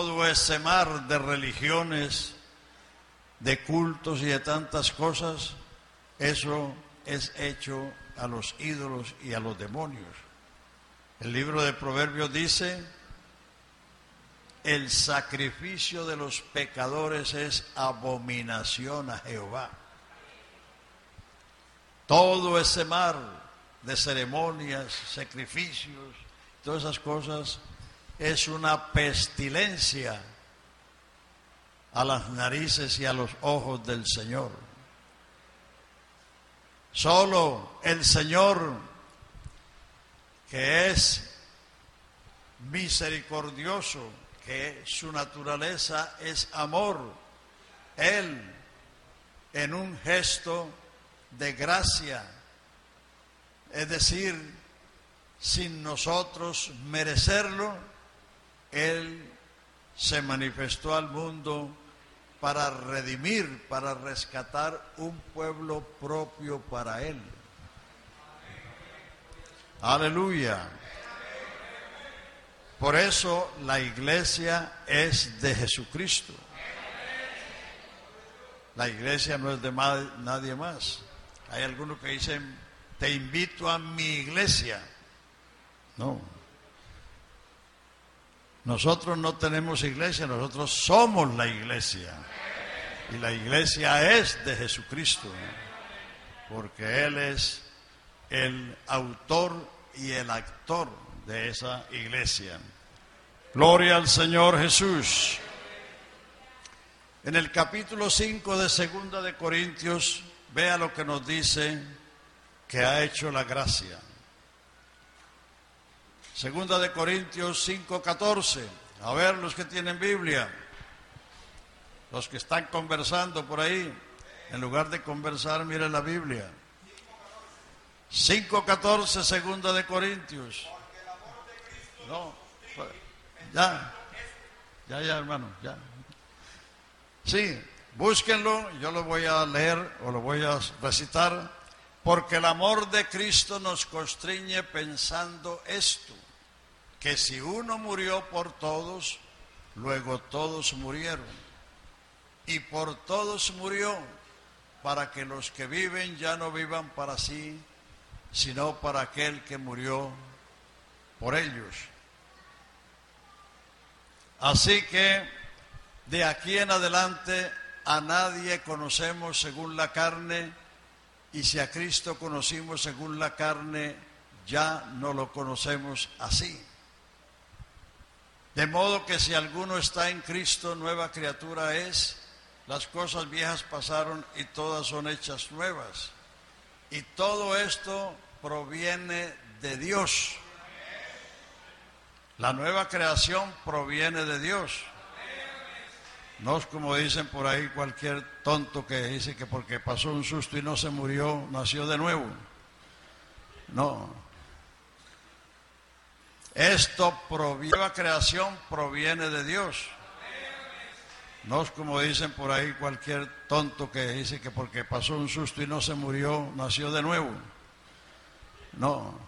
todo ese mar de religiones, de cultos y de tantas cosas, eso es hecho a los ídolos y a los demonios. El libro de Proverbios dice: el sacrificio de los pecadores es abominación a Jehová. Todo ese mar de ceremonias, sacrificios, todas esas cosas, es una pestilencia a las narices y a los ojos del Señor. Solo el Señor, que es misericordioso, que su naturaleza es amor, Él, en un gesto de gracia, es decir, sin nosotros merecerlo, Él se manifestó al mundo para redimir, para rescatar un pueblo propio para Él. Aleluya. Por eso la iglesia es de Jesucristo. La iglesia no es de nadie más. Hay algunos que dicen: te invito a mi iglesia. No. Nosotros no tenemos iglesia, nosotros somos la iglesia. Y la iglesia es de Jesucristo, porque Él es el autor y el actor de esa iglesia. Gloria al Señor Jesús. En el capítulo 5 de Segunda de Corintios, vea lo que nos dice que ha hecho la gracia. Segunda de Corintios 5:14. A ver, los que tienen Biblia, los que están conversando por ahí, en lugar de conversar, miren la Biblia. 5:14, Segunda de Corintios. No, ya, hermano, ya. Sí, búsquenlo, yo lo voy a leer o lo voy a recitar. Porque el amor de Cristo nos constriñe pensando esto: que si uno murió por todos, luego todos murieron. Y por todos murió, para que los que viven ya no vivan para sí, sino para aquel que murió por ellos. Así que de aquí en adelante a nadie conocemos según la carne, y si a Cristo conocimos según la carne, ya no lo conocemos así. De modo que si alguno está en Cristo, nueva criatura es. Las cosas viejas pasaron y todas son hechas nuevas. Y todo esto proviene de Dios. La nueva creación proviene de Dios. No es como dicen por ahí cualquier tonto que dice que porque pasó un susto y no se murió, nació de nuevo. No. Nueva creación proviene de Dios. No es como dicen por ahí cualquier tonto que dice que porque pasó un susto y no se murió, nació de nuevo. No.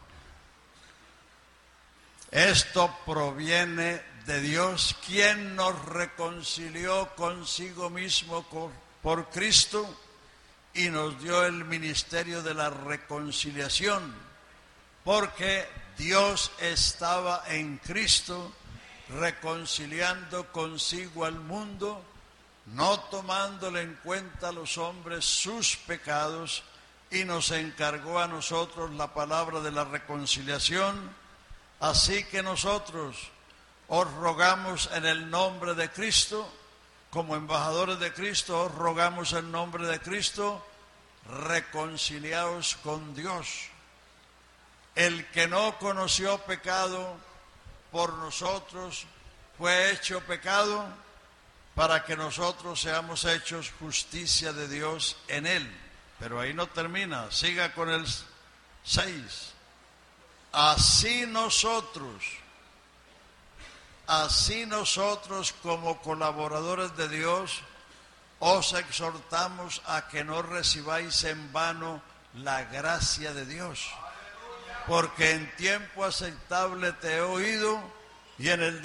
Esto proviene de Dios, quien nos reconcilió consigo mismo por Cristo y nos dio el ministerio de la reconciliación, porque Dios estaba en Cristo reconciliando consigo al mundo, no tomándole en cuenta a los hombres sus pecados, y nos encargó a nosotros la palabra de la reconciliación. Así que nosotros os rogamos en el nombre de Cristo, como embajadores de Cristo, os rogamos en nombre de Cristo, reconciliaos con Dios. El que no conoció pecado por nosotros fue hecho pecado para que nosotros seamos hechos justicia de Dios en él. Pero ahí no termina, siga con el 6. Así nosotros como colaboradores de Dios os exhortamos a que no recibáis en vano la gracia de Dios, porque en tiempo aceptable te he oído y en el